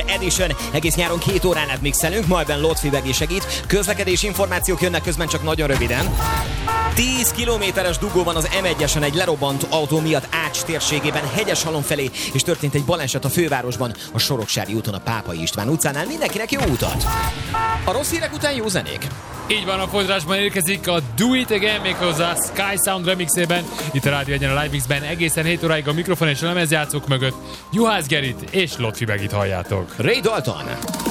Edition. Egész nyáron 2 órán át mixelünk, ma ebben Lotfi segít. Közlekedés információk jönnek közben, csak nagyon röviden. 10 kilométeres dugó van az M1-esen egy lerobbant autó miatt Ács térségében, Hegyeshalom felé, és történt egy baleset a fővárosban, a Soroksári úton a Pápai István utcánál. Mindenkinek jó utat! A rossz hírek után jó zenék. Így van, a folytatásban érkezik a Do It Again, méghozzá Sky Sound remixében. Itt a Rádió Egyen a Live Mixben egészen 7 óráig a mikrofon és a lemezjátszók mögött Juhász Gerit és Lotfi Begit halljátok. Ray Dalton.